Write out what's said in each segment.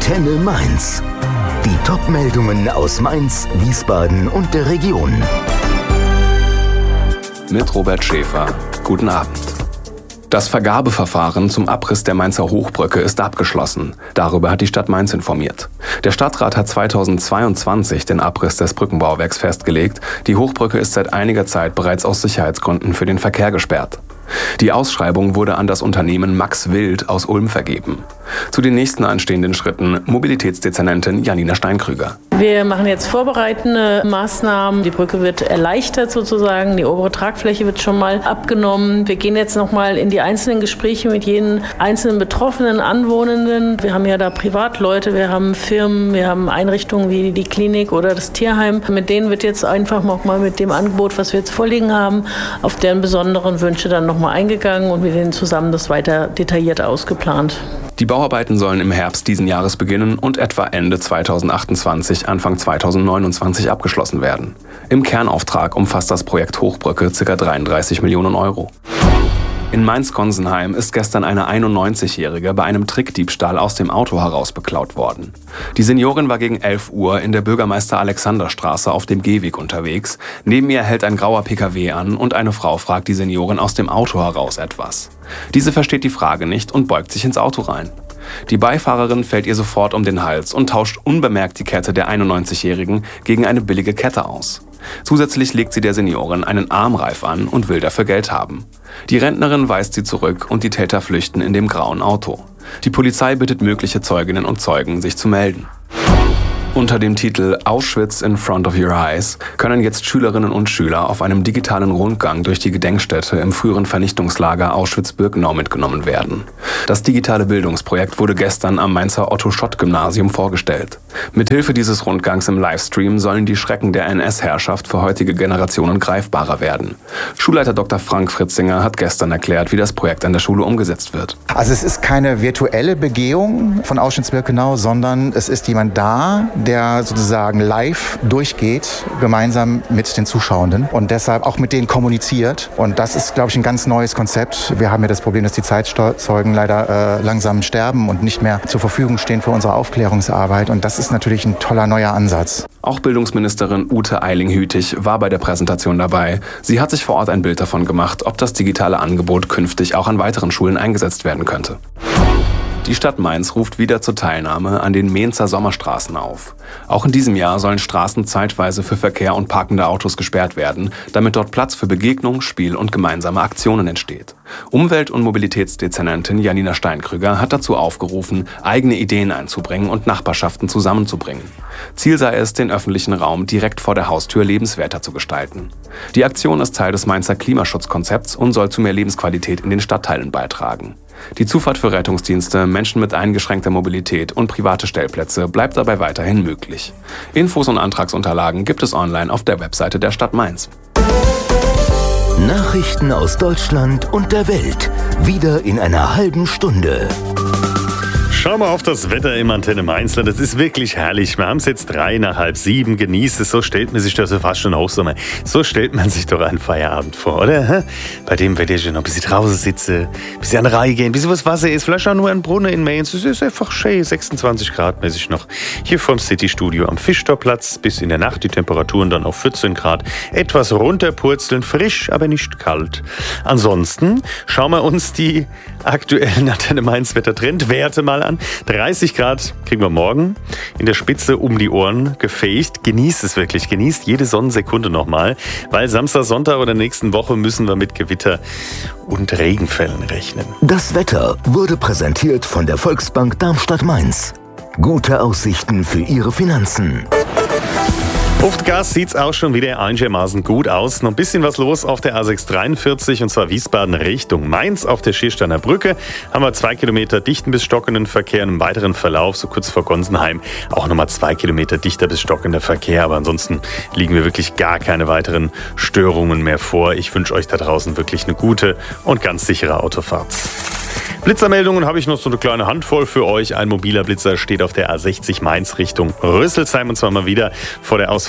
Antenne Mainz. Die Top-Meldungen aus Mainz, Wiesbaden und der Region. Mit Robert Schäfer. Guten Abend. Das Vergabeverfahren zum Abriss der Mainzer Hochbrücke ist abgeschlossen. Darüber hat die Stadt Mainz informiert. Der Stadtrat hat 2022 den Abriss des Brückenbauwerks festgelegt. Die Hochbrücke ist seit einiger Zeit bereits aus Sicherheitsgründen für den Verkehr gesperrt. Die Ausschreibung wurde an das Unternehmen Max Wild aus Ulm vergeben. Zu den nächsten anstehenden Schritten Mobilitätsdezernentin Janina Steinkrüger. Wir machen jetzt vorbereitende Maßnahmen. Die Brücke wird erleichtert sozusagen. Die obere Tragfläche wird schon mal abgenommen. Wir gehen jetzt noch mal in die einzelnen Gespräche mit jedem einzelnen betroffenen Anwohnenden. Wir haben ja da Privatleute, wir haben Firmen, wir haben Einrichtungen wie die Klinik oder das Tierheim. Mit denen wird jetzt einfach noch mal mit dem Angebot, was wir jetzt vorliegen haben, auf deren besonderen Wünsche dann noch mal eingegangen und mit denen zusammen das weiter detailliert ausgeplant. Die Bauarbeiten sollen im Herbst diesen Jahres beginnen und etwa Ende 2028, Anfang 2029 abgeschlossen werden. Im Kernauftrag umfasst das Projekt Hochbrücke ca. 33 Millionen Euro. In Mainz-Gonsenheim ist gestern eine 91-Jährige bei einem Trickdiebstahl aus dem Auto heraus beklaut worden. Die Seniorin war gegen 11 Uhr in der Bürgermeister-Alexander-Straße auf dem Gehweg unterwegs. Neben ihr hält ein grauer PKW an und eine Frau fragt die Seniorin aus dem Auto heraus etwas. Diese versteht die Frage nicht und beugt sich ins Auto rein. Die Beifahrerin fällt ihr sofort um den Hals und tauscht unbemerkt die Kette der 91-Jährigen gegen eine billige Kette aus. Zusätzlich legt sie der Seniorin einen Armreif an und will dafür Geld haben. Die Rentnerin weist sie zurück und die Täter flüchten in dem grauen Auto. Die Polizei bittet mögliche Zeuginnen und Zeugen, sich zu melden. Unter dem Titel Auschwitz in Front of Your Eyes können jetzt Schülerinnen und Schüler auf einem digitalen Rundgang durch die Gedenkstätte im früheren Vernichtungslager Auschwitz-Birkenau mitgenommen werden. Das digitale Bildungsprojekt wurde gestern am Mainzer Otto-Schott-Gymnasium vorgestellt. Mithilfe dieses Rundgangs im Livestream sollen die Schrecken der NS-Herrschaft für heutige Generationen greifbarer werden. Schulleiter Dr. Frank Fritzinger hat gestern erklärt, wie das Projekt an der Schule umgesetzt wird. Also es ist keine virtuelle Begehung von Auschwitz-Birkenau, sondern es ist jemand da, der sozusagen live durchgeht, gemeinsam mit den Zuschauenden und deshalb auch mit denen kommuniziert. Und das ist, glaube ich, ein ganz neues Konzept. Wir haben ja das Problem, dass die Zeitzeugen leider langsam sterben und nicht mehr zur Verfügung stehen für unsere Aufklärungsarbeit. Und das ist natürlich ein toller neuer Ansatz. Auch Bildungsministerin Ute Eiling-Hütig war bei der Präsentation dabei. Sie hat sich vor Ort ein Bild davon gemacht, ob das digitale Angebot künftig auch an weiteren Schulen eingesetzt werden könnte. Die Stadt Mainz ruft wieder zur Teilnahme an den Mainzer Sommerstraßen auf. Auch in diesem Jahr sollen Straßen zeitweise für Verkehr und parkende Autos gesperrt werden, damit dort Platz für Begegnung, Spiel und gemeinsame Aktionen entsteht. Umwelt- und Mobilitätsdezernentin Janina Steinkrüger hat dazu aufgerufen, eigene Ideen einzubringen und Nachbarschaften zusammenzubringen. Ziel sei es, den öffentlichen Raum direkt vor der Haustür lebenswerter zu gestalten. Die Aktion ist Teil des Mainzer Klimaschutzkonzepts und soll zu mehr Lebensqualität in den Stadtteilen beitragen. Die Zufahrt für Rettungsdienste, Menschen mit eingeschränkter Mobilität und private Stellplätze bleibt dabei weiterhin möglich. Infos und Antragsunterlagen gibt es online auf der Webseite der Stadt Mainz. Nachrichten aus Deutschland und der Welt. Wieder in einer halben Stunde. Schauen wir auf das Wetter im Antenne Mainzler. Das ist wirklich herrlich. Wir haben es jetzt 6:03. Genießt es. So stellt man sich das fast schon Hochsommer. So stellt man sich doch einen Feierabend vor, oder? Bei dem Wetterchen noch ein bisschen draußen sitzen, ein bisschen an den Rhein gehen, ein bisschen was Wasser ist. Vielleicht auch nur ein Brunnen in Mainz. Es ist einfach schön. 26 Grad mäßig noch. Hier vom City-Studio am Fischtorplatz. Bis in der Nacht die Temperaturen dann auf 14 Grad. Etwas runterpurzeln. Frisch, aber nicht kalt. Ansonsten schauen wir uns die aktuellen Antenne Mainz Wettertrendwerte mal an. 30 Grad kriegen wir morgen. In der Spitze um die Ohren gefegt. Genießt es wirklich. Genießt jede Sonnensekunde nochmal. Weil Samstag, Sonntag oder nächsten Woche müssen wir mit Gewitter und Regenfällen rechnen. Das Wetter wurde präsentiert von der Volksbank Darmstadt-Mainz. Gute Aussichten für Ihre Finanzen. Auf der Gas sieht es auch schon wieder einigermaßen gut aus. Noch ein bisschen was los auf der A643 und zwar Wiesbaden Richtung Mainz. Auf der Schiersteiner Brücke haben wir 2 Kilometer dichten bis stockenden Verkehr. Im weiteren Verlauf, so kurz vor Gonsenheim, auch nochmal 2 Kilometer dichter bis stockender Verkehr. Aber ansonsten liegen wir wirklich gar keine weiteren Störungen mehr vor. Ich wünsche euch da draußen wirklich eine gute und ganz sichere Autofahrt. Blitzermeldungen habe ich noch so eine kleine Handvoll für euch. Ein mobiler Blitzer steht auf der A60 Mainz Richtung Rüsselsheim und zwar mal wieder vor der Ausfahrt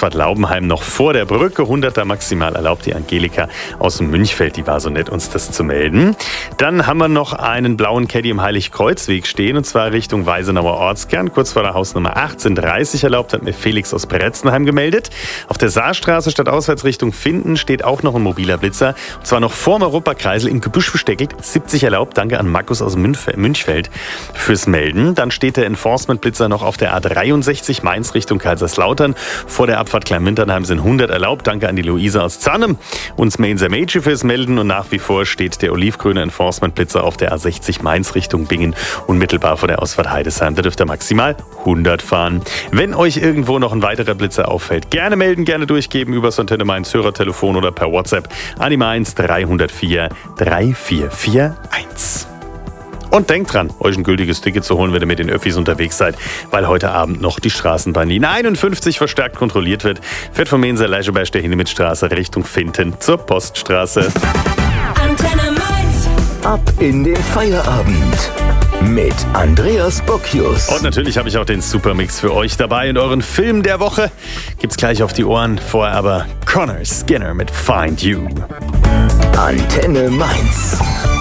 Ausfahrt Laubenheim noch vor der Brücke. 100er maximal erlaubt. Die Angelika aus dem Münchfeld, die war so nett, uns das zu melden. Dann haben wir noch einen blauen Caddy im Heiligkreuzweg stehen, und zwar Richtung Weisenauer Ortskern. Kurz vor der Hausnummer 1830 erlaubt, hat mir Felix aus Bretzenheim gemeldet. Auf der Saarstraße statt auswärts Richtung Finden steht auch noch ein mobiler Blitzer. Und zwar noch vorm Europakreisel im Gebüsch versteckelt. 70 erlaubt. Danke an Markus aus Münchfeld fürs Melden. Dann steht der Enforcement-Blitzer noch auf der A63 Mainz Richtung Kaiserslautern. Vor der Abfahrt Kleinwinternheim sind 100 erlaubt. Danke an die Luisa aus Zannem und Mainzer Mädchen fürs Melden. Und nach wie vor steht der olivgrüne Enforcement-Blitzer auf der A60 Mainz Richtung Bingen, unmittelbar vor der Ausfahrt Heidesheim. Da dürft ihr maximal 100 fahren. Wenn euch irgendwo noch ein weiterer Blitzer auffällt, gerne melden, gerne durchgeben über das Antenne Mainz Hörertelefon oder per WhatsApp an die Mainz 304 3441. Und denkt dran, euch ein gültiges Ticket zu holen, wenn ihr mit den Öffis unterwegs seid, weil heute Abend noch die Straßenbahnlinie 51 verstärkt kontrolliert wird. Fährt vom Mainzer Leischeberg der Hindemithstraße Richtung Finten zur Poststraße. Antenne Mainz. Ab in den Feierabend mit Andreas Bocchius. Und natürlich habe ich auch den Supermix für euch dabei. Und euren Film der Woche gibt's gleich auf die Ohren. Vorher aber Connor Skinner mit Find You. Antenne Mainz.